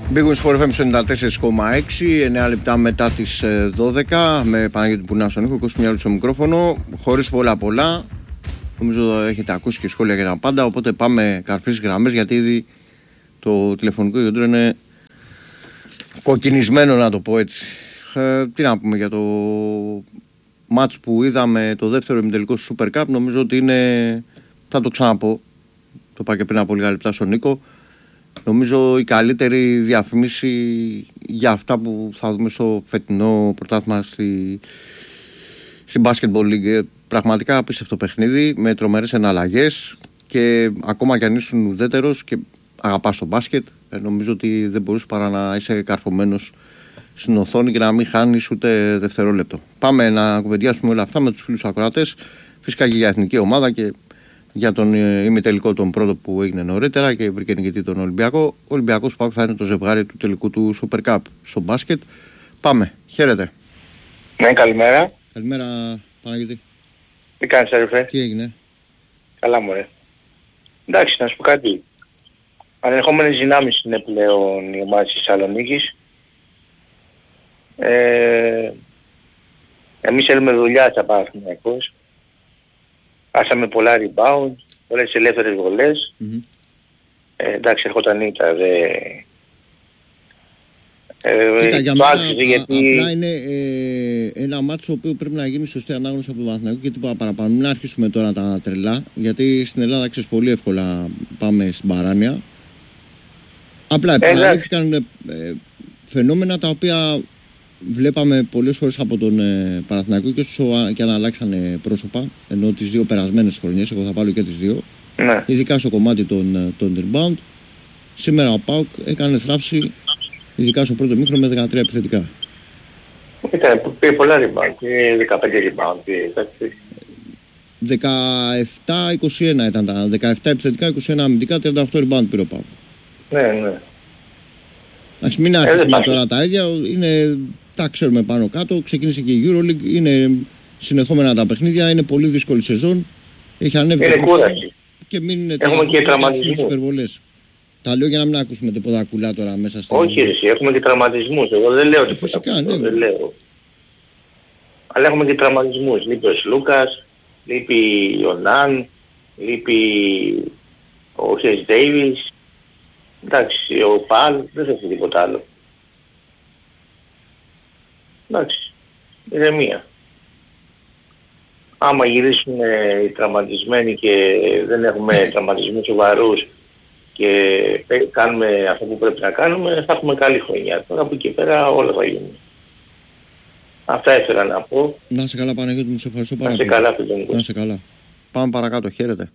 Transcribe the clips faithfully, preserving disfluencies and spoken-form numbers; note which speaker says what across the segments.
Speaker 1: Big Win Sport εφ εμ ενενήντα τέσσερα κόμμα έξι, εννέα λεπτά μετά τις δώδεκα, με Παναγιώτη Πουνά στον ήχο, Κώστα Μιάλου στο μικρόφωνο, χωρίς πολλά πολλά. Νομίζω έχετε ακούσει και σχόλια για τα πάντα, οπότε πάμε καρφίσεις γραμμές, γιατί ήδη το τηλεφωνικό κέντρο είναι κοκκινισμένο, να το πω έτσι. Ε, τι να πούμε για το μάτς που είδαμε, το δεύτερο ημιτελικό στο Super Cup. Νομίζω ότι είναι, θα το ξαναπώ, το είπα και πριν από λίγα λεπτά στον Νίκο, νομίζω η καλύτερη διαφήμιση για αυτά που θα δούμε στο φετινό πρωτάθλημα στη, στην Basketball League. Πραγματικά απίστευτο παιχνίδι με τρομερές εναλλαγές, και ακόμα κι αν ήσουν ουδέτερος και αγαπάς το μπάσκετ, νομίζω ότι δεν μπορείς παρά να είσαι καρφωμένος στην οθόνη και να μην χάνεις ούτε δευτερόλεπτο. Πάμε να κουβεντιάσουμε όλα αυτά με τους φίλους ακροατές, φυσικά και για εθνική ομάδα και για τον ημιτελικό τον πρώτο που έγινε νωρίτερα και βρήκε νικητή τον Ολυμπιακό. Ο Ολυμπιακός που θα είναι το ζευγάρι του τελικού του Super Cup στο μπάσκετ. Πάμε, χαίρετε.
Speaker 2: Ναι, καλημέρα.
Speaker 1: Καλημέρα, Παναγιώτη.
Speaker 2: Τι κάνεις, αδερφέ?
Speaker 1: Τι έγινε?
Speaker 2: Καλά, μωρέ. Εντάξει, να σου πω κάτι. Ανερχόμενες δυνάμεις είναι πλέον η ομάδα της Θεσσαλονίκης. Ε, εμείς θέλουμε δουλειά στα Παναθηναϊκός. Χάσαμε πολλά rebound, πολλές ελεύθερες βολές. Mm-hmm. Ε, εντάξει, ερχόταν ήττα, δε... Ε,
Speaker 1: Κοίτα, για μένα
Speaker 2: άξιζε, γιατί...
Speaker 1: απλά είναι ε, ένα μάτσο το οποίο πρέπει να γίνει σωστή ανάγνωση από τον Παναθηναϊκό και τίποτα παραπάνω. Μην αρχίσουμε τώρα τα τρελά, γιατί στην Ελλάδα, ξέρεις, πολύ εύκολα πάμε στην παράνοια. Απλά επαναλήφθηκαν ε, ε, φαινόμενα τα οποία βλέπαμε πολλές φορές από τον ε, Παναθηναϊκό, και όσο και αν αλλάξανε πρόσωπα, ενώ τις δύο περασμένες χρονιές, εγώ θα πάρω και τις δύο,
Speaker 2: ναι.
Speaker 1: Ειδικά στο κομμάτι των, των rebound. Σήμερα ο ΠΑΟΚ έκανε θράψη, ειδικά στο πρώτο μήχρονο, με δεκατρία επιθετικά.
Speaker 2: Ήταν, πήρε πολλά rebound, δεκαπέντε rebound, εντάξει.
Speaker 1: δεκαεπτά είκοσι ένα ήταν τα, δεκαεπτά επιθετικά, είκοσι ένα αμυντικά, τριάντα οκτώ rebound πήρε ο ΠΑΟΚ.
Speaker 2: Ναι, ναι.
Speaker 1: Εντάξει, μην άρχισουμε ε, τώρα τα ίδια, είναι, τα ξέρουμε πάνω κάτω, ξεκίνησε και η EuroLeague, είναι συνεχόμενα τα παιχνίδια, είναι πολύ δύσκολη σεζόν, έχει ανέβει
Speaker 2: είναι κούραση.
Speaker 1: Και μην
Speaker 2: έχουμε και τραυματισμούς.
Speaker 1: Τα λέω για να μην ακούσουμε τίποτα κουλά τώρα μέσα στην...
Speaker 2: Όχι, εσύ, έχουμε και τραυματισμούς, εγώ δεν λέω τίποτα.
Speaker 1: Φυσικά, ναι.
Speaker 2: Δεν λέω. Αλλά έχουμε και τραυματισμούς, λείπει ο Σλούκας, λείπει ο Ναν, λείπει ο Χες Ντέιβις. Εντάξει, ο Παλ δεν θα έχει τίποτα άλλο. Εντάξει, ηρεμία. Άμα γυρίσουν οι τραυματισμένοι και δεν έχουμε τραυματισμούς σοβαρούς και κάνουμε αυτό που πρέπει να κάνουμε, θα έχουμε καλή χρονιά. Τώρα από εκεί πέρα όλα θα γίνουν. Αυτά ήθελα να πω.
Speaker 1: Να σε καλά, Παναγιώτη μου, σε ευχαριστώ πάρα
Speaker 2: πολύ. Να σε καλά, φίλε.
Speaker 1: Να σε καλά. Πάμε παρακάτω, χαίρετε.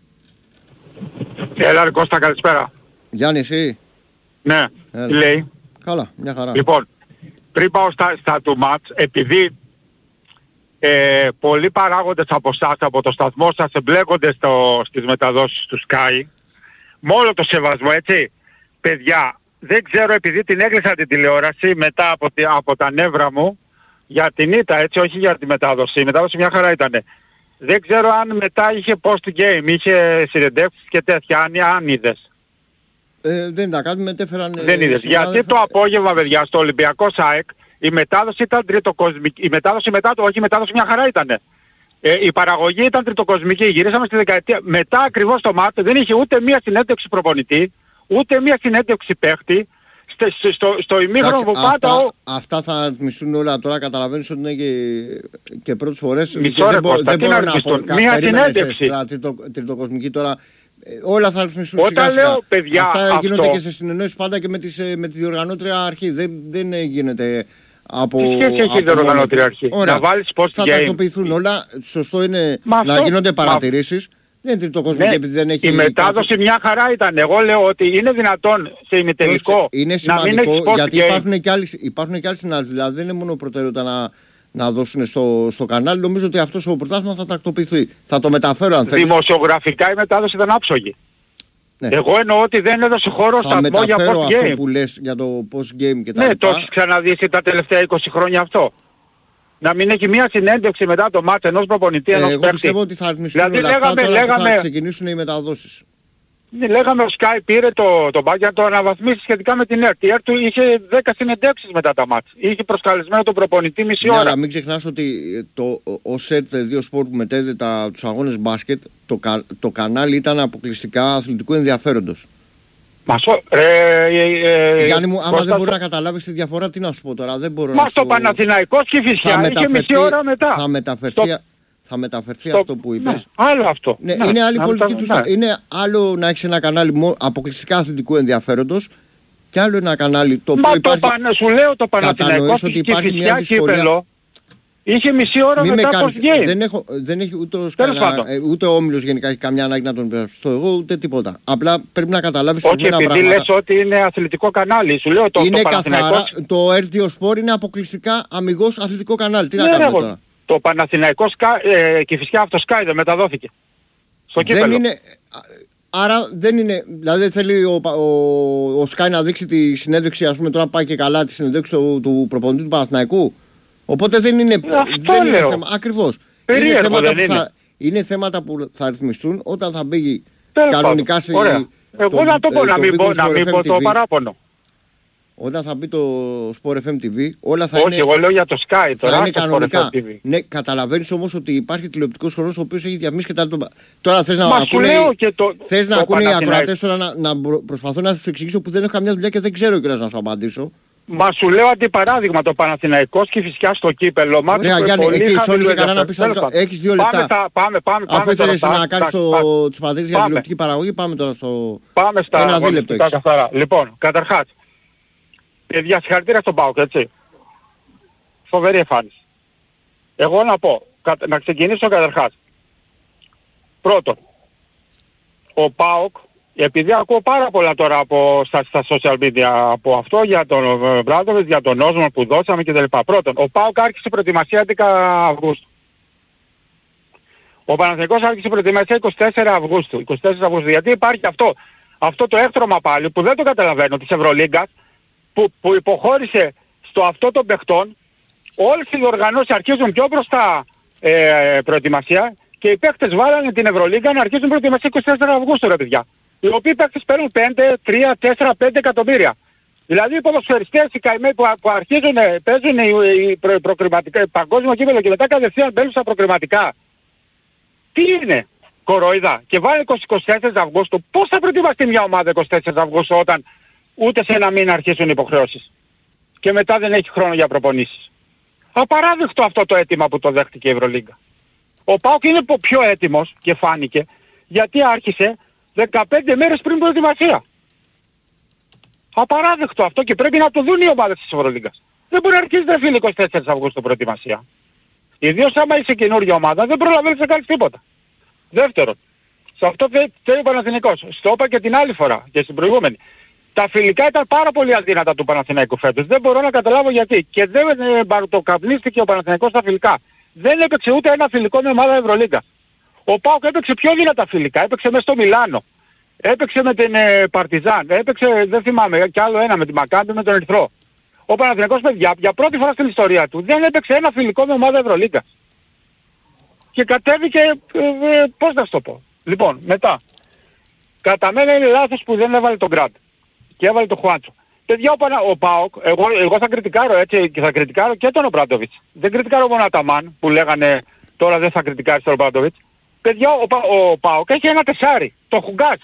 Speaker 3: Έλα ρε Κώστα, καλησπέρα.
Speaker 1: Γιάννη, εσύ?
Speaker 3: Ναι,
Speaker 1: έλα.
Speaker 3: Τι λέει?
Speaker 1: Καλά, μια χαρά.
Speaker 3: Λοιπόν, πριν πάω στα, στα του μάτς, επειδή ε, πολλοί παράγοντες από εσάς, από το σταθμό σας, εμπλέκονται στο, στις μεταδόσεις του Sky, με όλο το σεβασμό, έτσι, παιδιά, δεν ξέρω, επειδή την έκλεισα την τηλεόραση μετά από, τη, από τα νεύρα μου, για την ήττα, έτσι, όχι για τη μετάδοση. Η μετάδοση μια χαρά ήτανε. Δεν ξέρω αν μετά είχε post-game, είχε συνεντεύξεις και τέτοια, αν, αν είδες.
Speaker 1: Ε, δεν ήταν κάτι, μετέφεραν...
Speaker 3: Δεν είδες. Γιατί θα... το απόγευμα, παιδιά, στο Ολυμπιακό ΣΑΕΚ, η μετάδοση ήταν τριτοκοσμική. Η μετάδοση μετά το, όχι η μετάδοση μια χαρά ήτανε. Ε, η παραγωγή ήταν τριτοκοσμική. Γυρίσαμε στη δεκαετία. Μετά ακριβώς το μάτι δεν είχε ούτε μία συνέντευξη προπονητή, ούτε μία συνέντευξη παίχτη. Στο, στο, στο ημίχρονο που πάντα...
Speaker 1: Αυτά, αυτά θα ρυθμιστούν όλα τώρα, καταλαβαίνεις ότι είναι και, και πρώτες φορές.
Speaker 3: Μισό ρε Κώστα, δεν μπορώ να πω. Μία συνέντευξη.
Speaker 1: Τριτοκοσμική τώρα. Όλα θα ρυθμιστούν
Speaker 3: όταν
Speaker 1: σιγά
Speaker 3: λέω,
Speaker 1: σιγά.
Speaker 3: παιδιά,
Speaker 1: αυτά
Speaker 3: αυτό...
Speaker 1: γίνονται και σε συνεννόηση πάντα και με, τις, με τη διοργανώτρια αρχή. Δεν, δεν γίνεται από...
Speaker 3: Τι σχέση έχει η διοργανώτρια αρχή?
Speaker 1: Ωραία.
Speaker 3: Να βάλεις post-game.
Speaker 1: Θα τακτοποιηθούν όλα. Σωστό είναι μα να αυτό... γίνονται παρατηρήσεις. Μα... Δεν είναι τριτοκοσμική, ναι, επειδή δεν έχει...
Speaker 3: Η μετάδοση κάτι... μια χαρά ήταν. Εγώ λέω ότι είναι δυνατόν σε ημιτελικό
Speaker 1: είναι
Speaker 3: να μην έχεις post-game.
Speaker 1: Γιατί υπάρχουν και άλλοι, υπάρχουν και άλλοι συνάδελφοι. Δηλαδή δεν είναι μόνο προτεραιότητα να... να δώσουν στο, στο κανάλι. Νομίζω ότι αυτό το πρωτάθλημα θα τακτοποιηθεί. Θα το μεταφέρω αν θέλεις.
Speaker 3: Δημοσιογραφικά η μετάδοση ήταν άψογη. Ναι. Εγώ εννοώ ότι δεν έδωσε χώρο
Speaker 1: θα
Speaker 3: σταθμό για post-game.
Speaker 1: Θα μεταφέρω αυτό που λες για το post-game και τα
Speaker 3: ναι,
Speaker 1: λοιπά.
Speaker 3: το έχεις ξαναδεί τα τελευταία είκοσι χρόνια αυτό. Να μην έχει μια συνέντευξη μετά το μάτς ενός προπονητή, ενός
Speaker 1: ε, εγώ
Speaker 3: παίκτη.
Speaker 1: πιστεύω ότι θα ρυθμιστούν
Speaker 3: δηλαδή,
Speaker 1: όλα αυτά
Speaker 3: λέγαμε,
Speaker 1: τώρα
Speaker 3: λέγαμε...
Speaker 1: που θα ξεκινήσουν οι μεταδόσεις.
Speaker 3: Ναι, λέγαμε ο Sky πήρε το, το μπάκι να το αναβαθμίσει σχετικά με την ΕΡΤ. Η ΕΡΤ του είχε δέκα συνεντεύξεις μετά τα μάτς. Είχε προσκαλεσμένο τον προπονητή μισή ώρα.
Speaker 1: Ναι, αλλά μην ξεχνάς ότι το, ο ΣΕΤ δύο Σπορ που μετέδιδε τα, τους αγώνες μπάσκετ, το, το κανάλι ήταν αποκλειστικά αθλητικού ενδιαφέροντος.
Speaker 3: Μα σο... ε, ε, ε,
Speaker 1: Γιάννη μου, άμα δεν μπορεί
Speaker 3: το...
Speaker 1: να καταλάβεις τη διαφορά, τι να σου πω τώρα. Δεν μπορώ
Speaker 3: Μα
Speaker 1: να
Speaker 3: στο
Speaker 1: σου...
Speaker 3: Παναθηναϊκός και φυσικά είχε μισή ώρα μετά.
Speaker 1: Θα μεταφερθεί...
Speaker 3: Στο...
Speaker 1: Θα μεταφερθεί
Speaker 3: στο...
Speaker 1: αυτό που είπες.
Speaker 3: Ναι, άλλο αυτό.
Speaker 1: Ναι,
Speaker 3: ναι,
Speaker 1: είναι άλλη πολιτική
Speaker 3: μετα...
Speaker 1: του. Ναι. Είναι άλλο να έχεις ένα κανάλι αποκλειστικά αθλητικού ενδιαφέροντος και άλλο ένα κανάλι το οποίο
Speaker 3: Μα
Speaker 1: υπάρχει...
Speaker 3: το πανε... σου λέω το Παναθηναϊκό
Speaker 1: ότι
Speaker 3: και
Speaker 1: υπάρχει μια δυσκολία.
Speaker 3: Κύπελο είχε μισή ώρα
Speaker 1: Μη
Speaker 3: μετά
Speaker 1: κάνεις,
Speaker 3: post-game.
Speaker 1: δεν, έχω, δεν έχει ούτε ο, σκανα, ούτε ο Όμιλος γενικά έχει καμιά ανάγκη να τον υπερασπιστώ εγώ ούτε τίποτα. Απλά πρέπει να καταλάβεις
Speaker 3: όχι, επειδή πράγματα. Λες ότι είναι αθλητικό κανάλι. Σου λέω το,
Speaker 1: είναι
Speaker 3: το
Speaker 1: καθαρά, το ΕΡΤ δύο Σπορ είναι αποκλειστικά αμιγώς αθλητικό κανάλι. Τι
Speaker 3: ναι,
Speaker 1: να κάνουμε
Speaker 3: ρε,
Speaker 1: τώρα.
Speaker 3: Το Παναθηναϊκό ε, και φυσικά αυτό Sky δεν μεταδόθηκε. Στο
Speaker 1: δεν
Speaker 3: κύπελο.
Speaker 1: Είναι, άρα δεν είναι, δηλαδή θέλει ο, ο, ο Sky να δείξει τη συνέντευξη, ας πούμε τώρα πάει και καλά τη συνέντευξη του, του προπονητή του Παναθηναϊκού. Οπότε δεν είναι, δεν είναι θέμα, ακριβώς. Είναι θέματα, που θα, είναι θέματα που θα ρυθμιστούν όταν θα μπει κανονικά σε...
Speaker 3: Ωραία. Εγώ να το πω, να μην πω, να μην πω το παράπονο.
Speaker 1: Όταν θα μπει το Sport εφ εμ τι βι, όλα θα
Speaker 3: όχι,
Speaker 1: είναι...
Speaker 3: Όχι, εγώ λέω για το Sky
Speaker 1: θα
Speaker 3: τώρα,
Speaker 1: είναι
Speaker 3: το
Speaker 1: κανονικά.
Speaker 3: Sport εφ εμ τι βι.
Speaker 1: Ναι, καταλαβαίνεις όμως ότι υπάρχει τηλεοπτικός χρόνος ο οποίος έχει διαφημίσει και τα... Τώρα θες να
Speaker 3: Μα
Speaker 1: ακούνε,
Speaker 3: το,
Speaker 1: θες
Speaker 3: το
Speaker 1: να ακούνε οι
Speaker 3: Παναθηναϊκό.
Speaker 1: ακροατές τώρα να, να προσπαθώ να τους εξηγήσω που δεν έχω καμιά δουλειά και δεν ξέρω κιόλας να σου απαντήσω.
Speaker 3: Μα σου λέω αντιπαράδειγμα το Παναθηναϊκός και φυσικά στο κύπελλο.
Speaker 1: Ωραία Γιάννη, εκεί σε όλη και καλά να πεις έχεις δύο λεπτά.
Speaker 3: Πάμε, τα, πάμε, πάμε,
Speaker 1: αφού ήθελες
Speaker 3: τώρα,
Speaker 1: να κάνεις τις πατρίδες για τηλεοπτική παραγωγή, πάμε τώρα στο...
Speaker 3: Πάμε στα
Speaker 1: ένα δίλεπτο
Speaker 3: καθαρά. Λοιπόν, καταρχάς, παιδιά συγχαρητήρια στον ΠΑΟΚ, έτσι. Φοβερή εμφάνιση. Εγώ να πω, να ξεκινήσω καταρχάς. Πρώτον, ο ΠΑΟΚ, επειδή ακούω πάρα πολλά τώρα από, στα, στα social media από αυτό για τον Μπράντοβιτς, για τον Όσμον που δώσαμε κτλ. Πρώτον, ο ΠΑΟΚ άρχισε προετοιμασία έντεκα Αυγούστου. Ο Παναθηναϊκός άρχισε προετοιμασία είκοσι τέσσερα Αυγούστου. είκοσι τέσσερα Αυγούστου. Γιατί υπάρχει αυτό, αυτό το έκτρωμα πάλι που δεν το καταλαβαίνω της Ευρωλίγκας που, που υποχώρησε στο αυτό των παιχτών. Όλες οι οργανώσεις αρχίζουν πιο μπροστά ε, προετοιμασία και οι παίκτες βάλανε την Ευρωλίγκα να αρχίσουν προετοιμασία είκοσι τέσσερα Αυγούστου ρε παιδιά. Οι οποίοι παίκτες παίρνουν πέντε, τρία, τέσσερα, πέντε εκατομμύρια. Δηλαδή οι ποδοσφαιριστές, οι καημένοι που, που αρχίζουν, παίζουν οι, οι προ, προκριματικά, παγκόσμιο κύπελλο και μετά κατευθείαν μπαίνουν στα προκριματικά. Τι είναι, κοροϊδά. Και βάλει είκοσι με είκοσι τέσσερα Αυγούστου. Πώς θα προετοιμαστεί μια ομάδα είκοσι τέσσερα Αυγούστου όταν ούτε σε ένα μήνα αρχίσουν οι υποχρεώσεις. Και μετά δεν έχει χρόνο για προπονήσεις. Απαράδεκτο αυτό το αίτημα που το δέχτηκε η Ευρωλίγκα. Ο ΠΑΟΚ είναι πιο έτοιμος και φάνηκε γιατί άρχισε δεκαπέντε μέρες πριν προετοιμασία. Απαράδεκτο αυτό και πρέπει να το δουν οι ομάδες της Ευρωλίγκας. Δεν μπορεί να αρχίσει να φύγει είκοσι τέσσερα Αυγούστου προετοιμασία. Ιδίως άμα είσαι καινούργια ομάδα δεν προλαβαίνεις να κάνεις τίποτα. Δεύτερον, σε αυτό θέλει ο Παναθηναϊκός. Στο είπα και την άλλη φορά και στην προηγούμενη. Τα φιλικά ήταν πάρα πολύ αδύνατα του Παναθηναϊκού φέτος. Δεν μπορώ να καταλάβω γιατί. Και δεν μπαρτοκαπνίστηκε ο Παναθηναϊκός στα φιλικά. Δεν έπαιξε ούτε ένα φιλικό με ομάδα Ευρωλίγκα. Ο ΠΑΟΚ έπαιξε πιο δυνατά φιλικά. Έπαιξε μέσα στο Μιλάνο. Έπαιξε με την ε, Παρτιζάν. Έπαιξε, δεν θυμάμαι, κι άλλο ένα με τη Μακάμπη με τον Ερυθρό. Ο Παναθηναϊκός, παιδιά, για πρώτη φορά στην ιστορία του δεν έπαιξε ένα φιλικό με ομάδα Ευρωλίγκα. Και κατέβηκε, ε, ε, πώς να σου το πω. Λοιπόν, μετά. Κατά μένα είναι λάθος που δεν έβαλε τον Γκραντ. Και έβαλε τον Χουάντσο. Παιδιά, ο, Πανα... ο ΠΑΟΚ, εγώ, εγώ θα κριτικάρω έτσι και θα κριτικάρω και τον Ομπράντοβιτς. Δεν κριτικάρω μόνο Αταμάν που λέγανε τώρα δεν θα κριτικάρεις τον Ομπράντοβιτς. Παιδιά, ο, Πα... ο ΠΑΟΚ έχει ένα τεσάρι, το Χουγκάτς.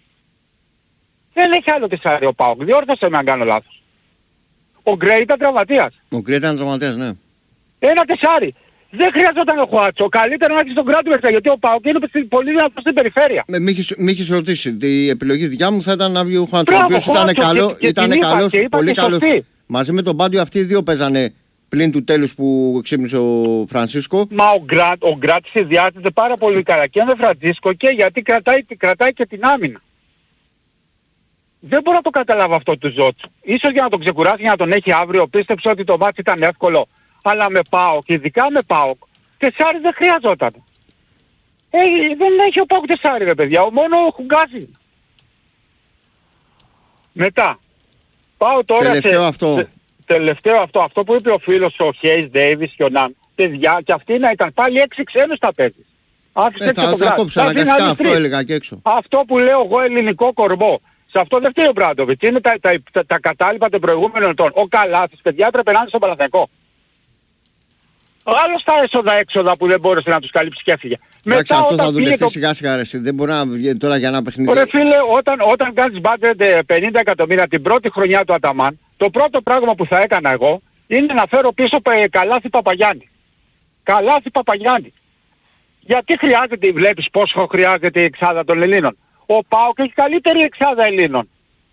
Speaker 3: Δεν έχει άλλο τεσάρι ο ΠΑΟΚ, διόρθωσε με αν κάνω λάθος. Ο Γκρέι ήταν τραυματίας.
Speaker 1: Ο Γκρέι ήταν τραυματίας, ναι.
Speaker 3: Ένα τεσάρι. Δεν χρειαζόταν ο Χουάτσο. Καλύτερα να έχεις τον Γκράντοβιτς γιατί ο ΠΑΟΚ είναι πολύ δυνατός στην περιφέρεια.
Speaker 1: Με, μ' είχες ρωτήσει. Η επιλογή δικιά μου θα ήταν να βγει ο Χουάτσο. Ο οποίος ήταν, καλό, και, ήταν καλός, και πολύ καλός. Μαζί με τον Πάντιο αυτοί οι δύο παίζανε πλην του τέλους που ξύπνησε ο Φρανσίσκο.
Speaker 3: Μα ο Γκραντ, ο Γκραντ συνδυάζεται πάρα πολύ καλά και με Φρανσίσκο και γιατί κρατάει, κρατάει και την άμυνα. Δεν μπορώ να το καταλάβω αυτό του Ζότσου. Ίσως για να τον ξεκουράσει, για να τον έχει αύριο, πίστεψε ότι το μάτι ήταν εύκολο. Αλλά με ΠΑΟΚ, ειδικά με ΠΑΟΚ, τεσάρι δεν χρειαζόταν. Ε, δεν έχει ο ΠΑΟΚ τεσάρι ρε παιδιά, μόνο ο Χουγκάζι. Μετά, πάω τώρα
Speaker 1: τελευταίο
Speaker 3: σε...
Speaker 1: αυτό.
Speaker 3: Τε, τελευταίο αυτό, αυτό που είπε ο φίλος ο Χέις Ντέιβις και ο Ναν. Παιδιά, και αυτοί να ήταν πάλι έξι ξένους τα παίζεις. Άφησε
Speaker 1: ε, θα,
Speaker 3: το
Speaker 1: θα κόψει αναγκαστικά, αυτό έλεγα και έξω.
Speaker 3: Αυτό που λέω εγώ ελληνικό κορμό. Σε αυτό δεν φταίει ο Μπράντοβιτς. Είναι τα, τα, τα, τα κατάλοιπα των προηγούμενων ετών. Ο Καλάθης, παιδιά, έπρεπε να είναι στον Παναθηναϊκό. Άλλος τα έσοδα-έξοδα που δεν μπόρεσε να τους καλύψει και έφυγε.
Speaker 1: Εντάξει,
Speaker 3: Μετά,
Speaker 1: αυτό θα δουλευτεί
Speaker 3: το...
Speaker 1: σιγά σιγά. Ρε, δεν μπορεί να βγει τώρα για ένα παιχνίδι.
Speaker 3: Ωραία φίλε, όταν, όταν κάνεις μπάτζετ πενήντα εκατομμύρια την πρώτη χρονιά του Αταμάν, το πρώτο πράγμα που θα έκανα εγώ είναι να φέρω πίσω Καλάθη Παπαγιάννη. Καλάθη Παπαγιάννη. Γιατί χρειάζεται, βλέπεις πόσο χρειάζεται η εξάδα των Ελλήνων. Ο ΠΑΟΚ έχει καλύτερη εξάδα Ελλήνων.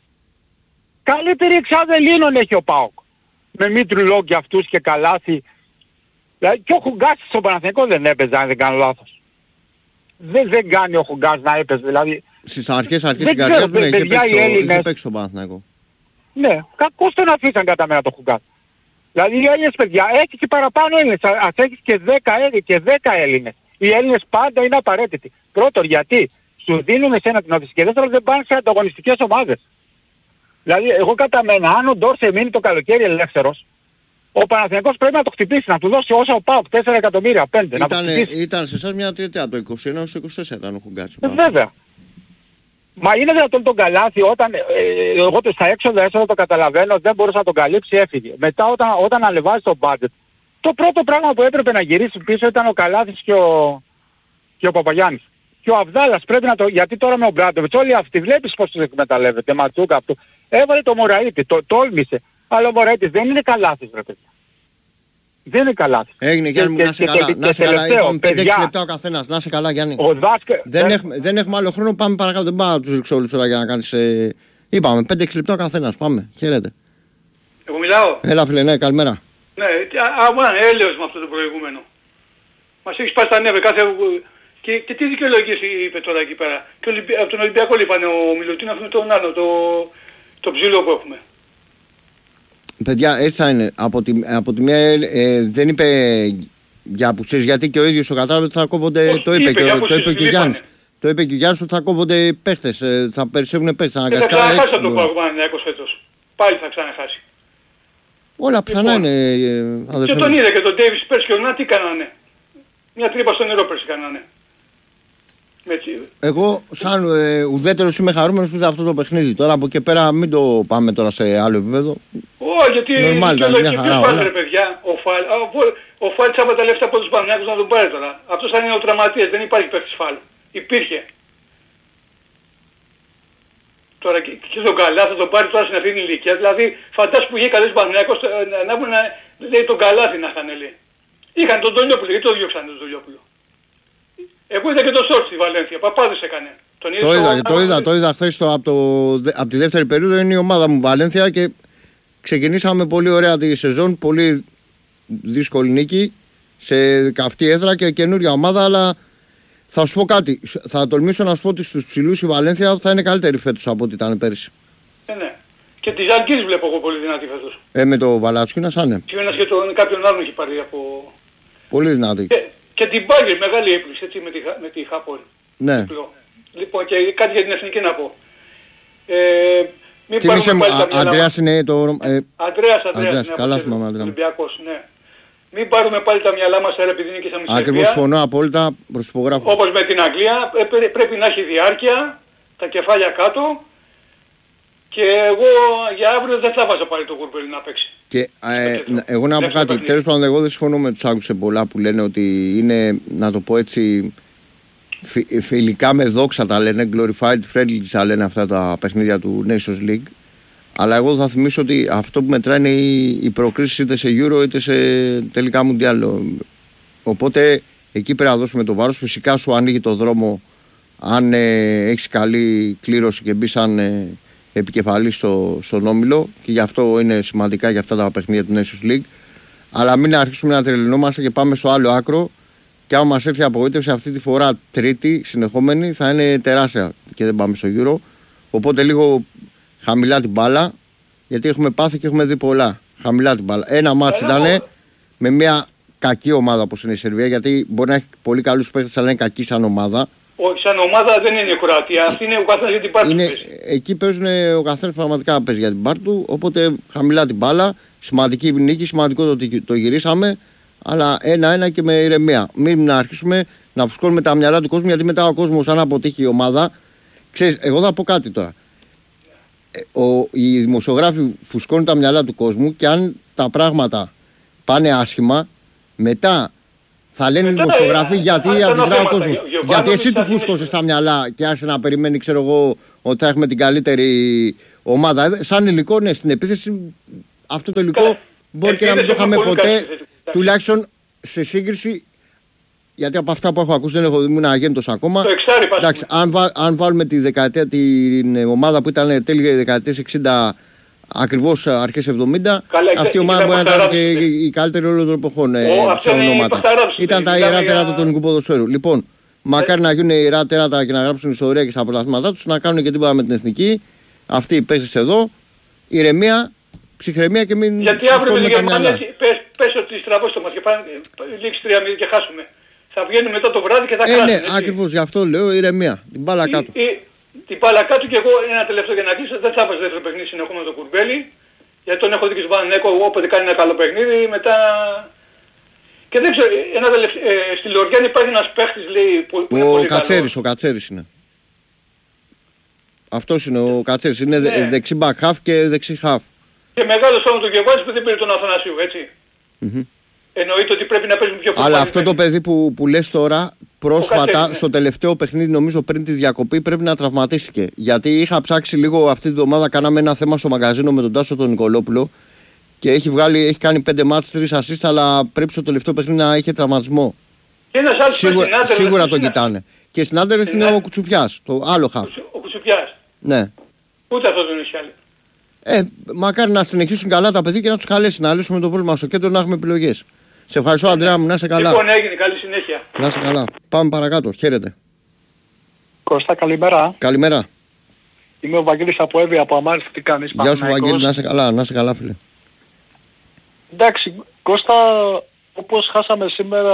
Speaker 3: Καλύτερη εξάδα Ελλήνων έχει ο ΠΑΟΚ. Με Μήτρου και αυτούς και Καλάθη. Δηλαδή και ο Χουγκάς στο Παναθηναϊκό δεν έπαιζε, αν δεν κάνω λάθος. Δεν, δεν κάνει ο Χουγκάς να έπαιζε, δηλαδή.
Speaker 1: Στις αρχές, αρχές στην καρδιά του είχε παίξει στον Παναθηναϊκό.
Speaker 3: Ναι, κακώς τον αφήσαν κατά μέρα το Χουγκάς. Δηλαδή οι Έλληνες παιδιά, έχεις και παραπάνω Έλληνες, ας έχεις και δέκα Έλληνες και δέκα Έλληνες. Οι Έλληνες πάντα είναι απαραίτητοι. Πρώτον, γιατί σου δίνουν εσένα την όθηση και δεύτερον δεν πάνε σε ανταγωνιστικές ομάδες. Δηλαδή εγώ κατά μένα, αν ο Ντόρσε μείνει το καλοκαίρι ελεύθερος, ο Παναθηναϊκός πρέπει να το χτυπήσει, να του δώσει όσα ο ΠΑΟΚ, τέσσερα εκατομμύρια, πέντε.
Speaker 1: Ήταν,
Speaker 3: να το
Speaker 1: ήταν σε εσάς μια τριετία, το είκοσι ένα έως είκοσι τέσσερα ήταν ο Χουγκάς.
Speaker 3: Ε, βέβαια. Μα είναι δυνατόν τον Καλάθι όταν, ε, εγώ στα έξοδα έσοδα το καταλαβαίνω, δεν μπορούσε να τον καλύψει, έφυγε. Μετά όταν, όταν ανεβάζει το budget, το πρώτο πράγμα που έπρεπε να γυρίσει πίσω ήταν ο Καλάθης και ο, και ο Παπαγιάννης. Και ο Αβδάλας πρέπει να το, γιατί τώρα με ο Μπράντοβιτς όλοι αυτοί βλέπεις πώς τους εκμεταλλεύεται, Ματσούκα αυτό. Έβαλε το Μωραΐτη, το τόλμησε. Αλλά ο Μωραΐτης δεν είναι Καλάθης ρε παιδιά. Δεν είναι Καλάθης.
Speaker 1: Έγινε Γιάννη μου, να σε καλά. Να σε καλά, είπαμε πέντε έξι λεπτά ο καθένας. Να σε καλά Γιάννη.
Speaker 3: Ο Δάσκε...
Speaker 1: δεν, δεν... Έχουμε, δεν έχουμε άλλο χρόνο, πάμε παρακάτω. Δεν πάω να τους ρίξω όλους όλα για να κάνεις... Ε... Είπαμε πέντε έξι λεπτά ο καθένας, πάμε. Χαίρετε.
Speaker 4: Εγώ μιλάω.
Speaker 1: Έλα φίλε, ναι, καλημέρα.
Speaker 4: Ναι, άμα έλεος με αυτό το προηγούμενο. Μας έχει σπάσει τα νεύρα κάθε... Και, και τι δικαιολογίες είπε τώρα εκεί πέρα. Και Ολυμπι... από τον Ολυμπιακό είπανε ο Μιλουτίνο αυτό τον άλλο, το, το ψήλο που έχουμε.
Speaker 1: Παιδιά, έτσι θα είναι. Από τη, από τη μία ε, δεν είπε για απουσίες, γιατί και ο ίδιος ο Κατάρος ότι θα κόβονται.
Speaker 4: Όχι,
Speaker 1: το είπε,
Speaker 4: είπε,
Speaker 1: και,
Speaker 4: απουσίες,
Speaker 1: το είπε και ο Γιάννης. Το είπε και ο Γιάννης ότι θα κόβονται παίχτες. Ε, θα περισσεύουν παίχτες. Αναγκαστικά.
Speaker 4: Θα ξαναχάσει από το Παναθηναϊκός φέτος. Πάλι θα ξαναχάσει.
Speaker 1: Όλα πιθανά
Speaker 4: λοιπόν,
Speaker 1: είναι. Ε,
Speaker 4: και τον είδε και τον Ντέιβις πέρσι και ο Να τι κάνανε. Μια τρύπα στο νερό πέρσι κάνανε.
Speaker 1: Εγώ σαν ε, ουδέτερος είμαι χαρούμενος που είδα αυτό το παιχνίδι. Τώρα από εκεί πέρα μην το πάμε τώρα σε άλλο επίπεδο.
Speaker 4: Όχι, γιατί
Speaker 1: normal, ήταν μια χαρά.
Speaker 4: Πάρε, ρε, παιδιά, ο Φάλ, ο, ο Φάλ τσάπα τα λεφτά από τους Παναθηναϊκούς να τον πάρει τώρα. Αυτός θα είναι ο τραυματίας, δεν υπάρχει παίκτης Φάλ. Υπήρχε. Τώρα και, και τον Καλά θα τον πάρει τώρα στην αυτή την ηλικία. Δηλαδή φαντάσου που είχε καλές Παναθηναϊκός να έχουν λέει τον Καλάθι να είχαν λέει. Είχαν τον Τολιόπουλο, γιατί το διώξαν τον Τολιόπουλο. Εγώ είδα και το σόρτ στη Βαλένθια, παπάδες έκανε. Τον
Speaker 1: το, είδα, το είδα, το είδα χθες από, το, από τη δεύτερη περίοδο, είναι η ομάδα μου Βαλένθια και ξεκινήσαμε πολύ ωραία τη σεζόν, πολύ δύσκολη νίκη σε καυτή έδρα και καινούργια ομάδα, αλλά θα σου πω κάτι, θα τολμήσω να σου πω ότι στους ψηλούς η Βαλένθια θα είναι καλύτερη φέτος από ό,τι ήταν πέρυσι.
Speaker 4: Ε, ναι. Και τη Ζαλγκύρης βλέπω εγώ πολύ δυνατή φέτος.
Speaker 1: Ε, με το Βαλάτσουκινας, ναι.
Speaker 4: Και ένας και τον, κάποιον άλλον έχει πάρει από...
Speaker 1: Πολύ δυνατή.
Speaker 4: Και, και την Μπάγκερ, μεγάλη έκπληξη, έτσι, με τη, με τη Χάπολ.
Speaker 1: Ναι.
Speaker 4: Λοιπόν, και κάτι για την εθνική να πω. Ε, μην
Speaker 1: τι μισέ μου, Αντρέας είναι το...
Speaker 4: Ε, Αντρέας, Αντρέας, ναι,
Speaker 1: καλά θυμάμαι, Αντρέα.
Speaker 4: Ολυμπιακός, ναι. Μην πάρουμε πάλι τα μυαλά μας αέρα επειδή είναι και στα μισθεία.
Speaker 1: Ακριβώς, συμφωνώ απόλυτα, προσυπογράφω.
Speaker 4: Όπως με την Αγγλία, ε, πρέπει να έχει διάρκεια, τα κεφάλια κάτω. Και εγώ για αύριο δεν θα βάζα πάλι το Γουρμπέλ να παίξει.
Speaker 1: Και ε, εγώ να πω κάτι, τέλος πάντων εγώ δεν συμφωνώ με τους άκουσε πολλά που λένε ότι είναι, να το πω έτσι, φι, φιλικά με δόξα τα λένε, glorified friendly τα λένε αυτά τα παιχνίδια του Nations League. Αλλά εγώ θα θυμίσω ότι αυτό που μετράει είναι η, η προκρίση είτε σε Euro είτε σε τελικά Μουντιάλ. Οπότε εκεί πρέπει να δώσουμε το βάρος. Φυσικά σου ανοίγει το δρόμο αν ε, έχεις καλή κλήρωση και μπει σαν ε, επικεφαλής στο, στον όμιλο, και γι' αυτό είναι σημαντικά για αυτά τα παιχνίδια του Nations League. Αλλά μην αρχίσουμε να τρελαινόμαστε και πάμε στο άλλο άκρο. Και άμα μας έρθει απογοήτευση αυτή τη φορά τρίτη συνεχόμενη θα είναι τεράστια και δεν πάμε στο Euro. Οπότε λίγο χαμηλά την μπάλα, γιατί έχουμε πάθει και έχουμε δει πολλά. Χαμηλά την μπάλα. Ένα μάτς ήταν με μια κακή ομάδα όπως είναι η Σερβία, γιατί μπορεί να έχει πολύ καλούς παίκτες, αλλά είναι κακή σαν ομάδα.
Speaker 4: Όχι, σαν ομάδα δεν είναι η Κροατία. Αυτή είναι ο καθένας για την πάρτη του.
Speaker 1: Εκεί παίζουν ο καθένας πραγματικά παίζει για την πάρτη του. Οπότε χαμηλά την μπάλα. Σημαντική νίκη, σημαντικό το ότι το γυρίσαμε. Αλλά ένα-ένα και με ηρεμία. Μην να αρχίσουμε να φουσκώνουμε τα μυαλά του κόσμου, γιατί μετά ο κόσμος, αν αποτύχει η ομάδα. Ξέρεις, εγώ θα πω κάτι τώρα. Ο, οι δημοσιογράφοι φουσκώνουν τα μυαλά του κόσμου και αν τα πράγματα πάνε άσχημα, μετά θα λένε οι δημοσιογράφοι γιατί αντιδρά ο κόσμος. Γιατί εσύ του φούσκωσες τα μυαλά και άρχισε να περιμένει, ξέρω εγώ, ότι θα έχουμε την καλύτερη ομάδα. Σαν υλικό, ναι, στην επίθεση αυτό το υλικό μπορεί και να μην το είχαμε ποτέ, τουλάχιστον σε σύγκριση. Γιατί από αυτά που έχω ακούσει δεν έχω δει ένα αγέντος ακόμα. Εντάξει, αν, βά, αν βάλουμε τη δεκαετία, την ομάδα που ήταν τέλη δεκαετίας εξήντα, ακριβώς αρχές εβδομήντα, καλά, αυτή η ομάδα μπορεί να ήταν και η καλύτερη όλων των εποχών σε ονόματα. Ήταν τα ιερά τέρατα του ελληνικού ποδοσφαίρου. Λοιπόν, μακάρι να γίνουν ιερά τέρατα και να γράψουν ιστορία και στα πρωταθλήματά τους, να κάνουν και τίποτα με την εθνική. Αυτοί οι παίκτες εδώ, ηρεμία, ψυχραιμία και μην φουσκώνουμε τα μυαλά.
Speaker 4: Πες ότι στραβώσει το μας και πάνε λήξει τρία μηδέν και χάσουμε. Θα βγαίνουν μετά το βράδυ και θα κάνουν.
Speaker 1: Ε, ναι, ακριβώς, γι' αυτό λέω ηρεμία. Την μπάλα κάτω.
Speaker 4: Η, η, την μπάλα κάτω και εγώ ένα τελευταίο για να κλείσω. Δεν θα βάζω δεύτερο παιχνίδι συνεχόμενο το Κουρμπέλι. Γιατί τον έχω δει και στον Παναθηναϊκό, όποτε κάνει ένα καλό παιχνίδι μετά. Και δεν ξέρω, ένα τελευταίο, ε, στη Λοριάννη υπάρχει ένας παίχτης, λέει, που, που είναι
Speaker 1: ο
Speaker 4: πολύ
Speaker 1: Κατσέρης, ο Κατσέρης είναι. Αυτός είναι ο Κατσέρης. Είναι ναι. δεξί back half και δεξί half.
Speaker 4: Και μεγάλος όμως το Γεβάζης που δεν πήρε τον Αθανασίου, έτσι. Mm-hmm. Εννοείται ότι πρέπει να παίζουν πιο πολύ.
Speaker 1: Αλλά αυτό το παιδί που, που λες τώρα, πρόσφατα, ναι. στο τελευταίο παιχνίδι, νομίζω πριν τη διακοπή, πρέπει να τραυματίστηκε. Γιατί είχα ψάξει λίγο αυτή την εβδομάδα, κάναμε ένα θέμα στο μαγαζίνο με τον Τάσο τον Νικολόπουλο και έχει, βγάλει, έχει κάνει πέντε μάτς, τρεις ασίστ, αλλά πρέπει στο τελευταίο παιχνίδι να είχε τραυματισμό.
Speaker 4: Και ένας άλλος
Speaker 1: σίγουρα
Speaker 4: Άντερ,
Speaker 1: σίγουρα τον κοιτάνε. Και στην Άντερ είναι ο Κουτσουπιάς, το άλλο χαφ.
Speaker 4: Ο Κουτσουπιάς.
Speaker 1: Ναι.
Speaker 4: Ούτε αυτό δεν έχει άλλη.
Speaker 1: Ε, μακάρι να συνεχίσουν καλά τα παιδιά και να τους καλέσει να λύσουμε το πρόβλημα στο κέντρο, να έχουμε επιλογές. Σε ευχαριστώ, Αντρέα μου, να είσαι καλά.
Speaker 4: Λοιπόν, έγινε, καλή συνέχεια.
Speaker 1: Να είσαι καλά. Πάμε παρακάτω. Χαίρετε.
Speaker 5: Κώστα, καλημέρα.
Speaker 1: Καλημέρα.
Speaker 5: Είμαι ο Βαγγέλης από Εύβοια, από Αμάρης. Τι κάνεις,
Speaker 1: Γεια σου, Βαγγέλη, να είσαι καλά, να είσαι καλά, φίλε.
Speaker 5: Εντάξει, Κώστα, όπως χάσαμε σήμερα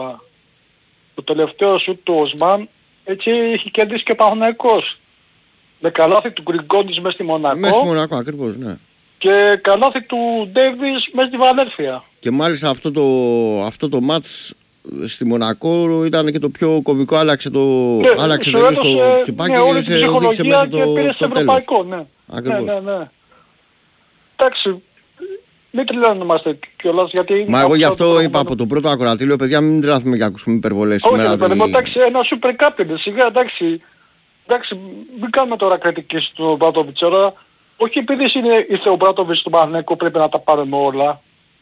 Speaker 5: το τελευταίο σουτ του Οσμάν, έτσι είχε κερδίσει και ο Παναθηναϊκός. Με καλάθι του Γκριγκόντης μέσα στη Μονακό.
Speaker 1: Μέσα στη Μονακό, ακριβώς, ναι.
Speaker 5: Και καλάθι του Ντέιβις μέσα στη Βαλένθια.
Speaker 1: Και μάλιστα αυτό το, αυτό το μάτς στη Μονακό ήταν και το πιο κομβικό, άλλαξε το, ναι, άλλαξε τελείως το τσιπάκι
Speaker 5: ναι,
Speaker 1: και σε οδήγησε μέχρι το, το, το τέλος.
Speaker 5: Ναι.
Speaker 1: Ακριβώς.
Speaker 5: Ναι, ναι, ναι. Εντάξει, μην τρελαίνομαστε κιόλας γιατί...
Speaker 1: Μα εγώ γι' αυτό είπα από το πρώτο ακροατήριο, παιδιά, μην τρελαθούμε και ακούσουμε υπερβολές σήμερα.
Speaker 5: Όχι, παιδί, εντάξει, ένα super cup είναι, σιγά, εντάξει. Εντάξει, μην κάνουμε τώρα κριτική στον Μπράτοβιτς, τώρα. Όχι επειδή είναι, ήρθε ο Μπράτοβιτς στο Παναθηναϊκό πρέπει να τα πάρουμε όλα.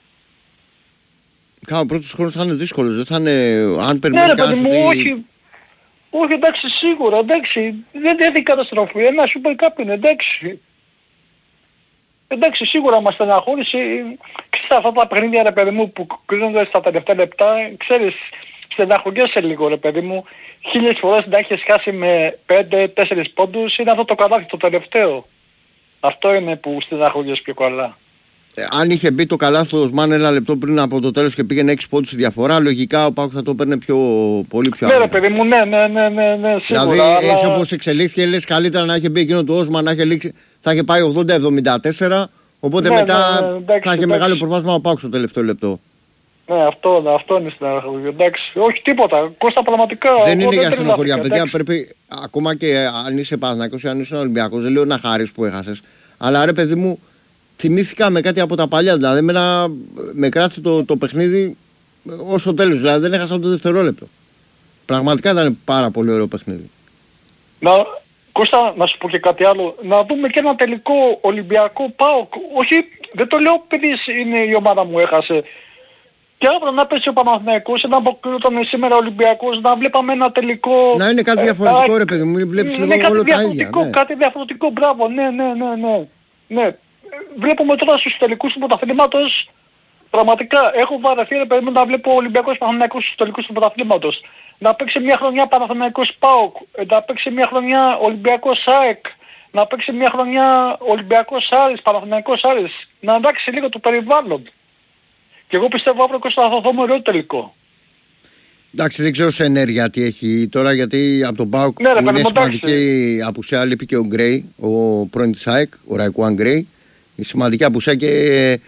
Speaker 1: Κάνα ο πρώτος χρόνος θα είναι δύσκολος, δεν θα είναι... Αν
Speaker 5: περιμένει κανένας ότι... όχι, όχι, εντάξει, σίγουρα, εντάξει, δεν είναι καταστροφή, ένα super cup είναι, εντάξει. Εντάξει, σίγουρα μας στεναχώρησε, ξέρεις αυτά τα παιχνίδια, ρε παιδί μου, που κρίνονται στα τελευταία λεπτά, ξέρεις, στεναχωριέσαι λίγο, ρε παιδί μου, χίλιες φορές να έχεις χάσει με πέντε τέσσερα πόντους, είναι αυτό το καλάθι το τελευταίο. Αυτό είναι που στεναχωριέσαι πιο καλά.
Speaker 1: Ε, αν είχε μπει το καλάθι ο Οσμάν ένα λεπτό πριν από το τέλος και πήγαινε έξι πόντους η διαφορά, λογικά ο Πάουκ θα το παίρνε πιο, πολύ πιο
Speaker 5: άμεσα. Ναι, ρε παιδί μου, ναι, ναι, ναι, ναι, ναι σίγουρα.
Speaker 1: Δηλαδή,
Speaker 5: αλλά...
Speaker 1: έτσι όπως εξελίχθηκε, λες καλύτερα να είχε μπει εκείνο του Οσμάν, να είχε λήξει, θα είχε πάει ογδόντα εβδομήντα τέσσερα, οπότε ναι, μετά ναι, ναι, εντάξει, θα είχε μεγάλο προβάσμα ο Πάουκ στο τελευταίο λεπτό.
Speaker 5: Ναι, αυτό, αυτό είναι στεναχωρία. Εντάξει, όχι τίποτα. Κώστα πραγματικά.
Speaker 1: Δεν είναι για στεναχωρία, παιδιά. Πρέπει ακόμα και αν είσαι Παναθηναϊκός ή αν είσαι Ολυμπιακός, δεν λέω να χαρείς που έχασες. Αλλά ρε παιδί μου, θυμήθηκα με κάτι από τα παλιά. Δηλαδή με, ένα, με κράτησε το, το παιχνίδι ως το τέλος. Δηλαδή δεν έχασα το δευτερόλεπτο. Πραγματικά ήταν πάρα πολύ ωραίο παιχνίδι.
Speaker 5: Να, Κώστα, να σου πω και κάτι άλλο. Να δούμε και ένα τελικό Ολυμπιακό ΠΑΟΚ. Όχι, δεν το λέω επειδή είναι η ομάδα μου έχασε. Και αύριο να πέσει ο Παναθηναϊκός, να αποκλείονταν σήμερα ο Ολυμπιακός, να βλέπαμε ένα τελικό...
Speaker 1: Να είναι κάτι διαφορετικό, α, ρε παιδί μου, μην βλέπεις λίγο όλο τα ίδια.
Speaker 5: Ναι. Κάτι διαφορετικό, μπράβο, ναι, ναι, ναι, ναι. ναι. Βλέπουμε τώρα στους τελικούς του πρωταθλήματος, πραγματικά έχω βαρεθεί, ρε παιδί μου, να βλέπω Ολυμπιακός Παναθηναϊκός στους τελικούς του πρωταθλήματος. Να παίξει μια χρονιά Παναθηναϊκός ΠΑΟΚ, να παίξει μια χρονιά Ολυμπιακός ΑΕΚ, να παίξει μια χρονιά Ολυμπιακός Άρης, Παναθηναϊκός Άρης, να αλλάξει λίγο το περιβάλλον. Και εγώ πιστεύω αύριο Κώστα θα δούμε ωραίο τελικό.
Speaker 1: Εντάξει, δεν ξέρω σε ενέργεια τι έχει τώρα, γιατί από τον ΠΑΟΚ
Speaker 5: ναι,
Speaker 1: που είναι σημαντική απουσία λείπει και ο Γκρέι, ο πρώην της ΑΕΚ, ο Ραϊκουάν Γκρέι. Η σημαντική απουσία και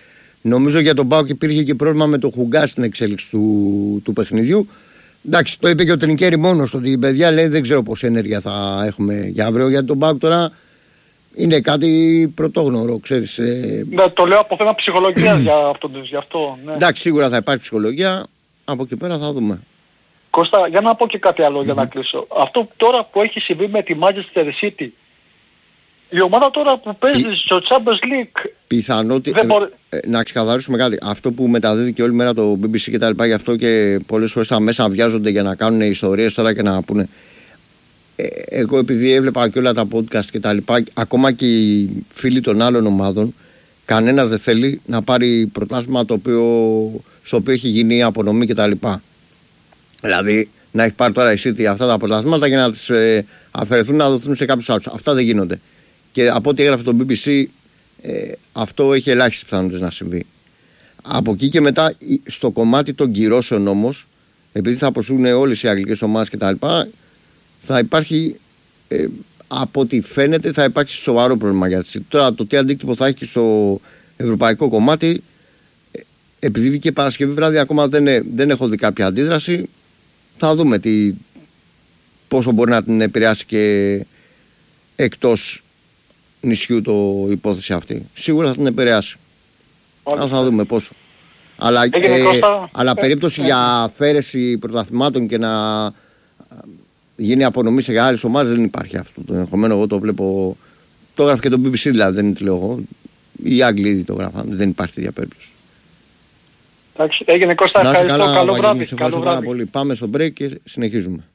Speaker 1: Νομίζω για τον ΠΑΟΚ υπήρχε και πρόβλημα με το Χουγκά στην εξέλιξη του, του παιχνιδιού. Εντάξει, το είπε και ο Τρινκέρι μόνος ότι η παιδιά λέει δεν ξέρω πόση ενέργεια θα έχουμε για αύριο. Για τον ΠΑΟΚ τώρα είναι κάτι πρωτόγνωρο, ξέρεις. Ε...
Speaker 5: Ναι, το λέω από θέμα ψυχολογίας για αυτό. Για αυτό ναι.
Speaker 1: Εντάξει, σίγουρα θα υπάρχει ψυχολογία. Από εκεί πέρα θα δούμε.
Speaker 5: Κώστα, για να πω και κάτι άλλο mm-hmm. για να κλείσω. Αυτό τώρα που έχει συμβεί με τη Manchester City, η ομάδα τώρα που παίζει Πι... στο Champions League.
Speaker 1: Πιθανότητα.
Speaker 5: Μπορεί...
Speaker 1: Ε, ε, να ξεκαθαρίσουμε κάτι. Αυτό που μεταδίδει και όλη μέρα το μπι μπι σι και τα λοιπά, γι' αυτό και πολλές φορές τα μέσα βιάζονται για να κάνουν ιστορίες τώρα και να πούνε. Ε, εγώ επειδή έβλεπα και όλα τα podcast και τα λοιπά, ακόμα και οι φίλοι των άλλων ομάδων, κανένας δεν θέλει να πάρει πρωτάθλημα το οποίο, στο οποίο έχει γίνει η απονομή και τα λοιπά. Δηλαδή να έχει πάρει τώρα η City αυτά τα πρωταθλήματα και να τις ε, αφαιρεθούν να δοθούν σε κάποιους άλλους. Αυτά δεν γίνονται. Και από ό,τι έγραφε το μπι μπι σι, ε, αυτό έχει ελάχιστες πιθανότητες να συμβεί. Από εκεί και μετά, στο κομμάτι των κυρώσεων όμως, επειδή θα αποσύρουν όλες οι αγγλικές ομάδες και τα λοιπά, θα υπάρχει, ε, από ό,τι φαίνεται, θα υπάρξει σοβαρό πρόβλημα για τη City. Τώρα το τι αντίκτυπο θα έχει στο ευρωπαϊκό κομμάτι, ε, επειδή βγήκε Παρασκευή βράδυ, ακόμα δεν, ε, δεν έχω δει κάποια αντίδραση. Θα δούμε τι, πόσο μπορεί να την επηρεάσει και εκτός νησιού το υπόθεση αυτή. Σίγουρα θα την επηρεάσει. Θα, θα δούμε πόσο. Αλλά, ε, αλλά περίπτωση ε, για αφαίρεση πρωταθλημάτων και να γίνει απονομή σε άλλες ομάδες δεν υπάρχει αυτό. Το ενδεχομένο εγώ το βλέπω. Το έγραφε και το μπι μπι σι, δηλαδή δεν το λέω εγώ. Οι Άγγλοι ήδη το γράφαν. Δεν υπάρχει τέτοια περίπτωση.
Speaker 5: Εντάξει, έγινε Κώστα.
Speaker 1: Να είσαι καλά,
Speaker 5: καλό βράδυ.
Speaker 1: Σε ευχαριστώ πάρα πολύ. Πάμε στο break και συνεχίζουμε.